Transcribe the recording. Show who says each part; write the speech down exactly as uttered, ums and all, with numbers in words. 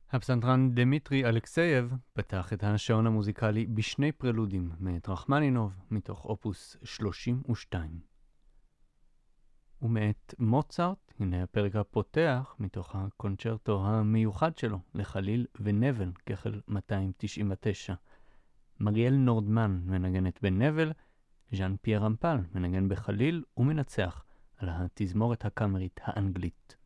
Speaker 1: הפסנתרן דמיטרי אלכסייב פתח את השעון המוזיקלי בשני פרלודים מאת רחמנינוב מתוך אופוס שלושים ושתיים. ומאת מוצרט, הנה הפרק הפותח מתוך הקונצ'רטו המיוחד שלו לחליל ונבל כחל מאתיים תשעים ותשע. מריאל נורדמן מנגנת בנבל, ז'אן פייר אמפל מנגן בחליל ומנצח על התזמורת הקאמרית האנגלית.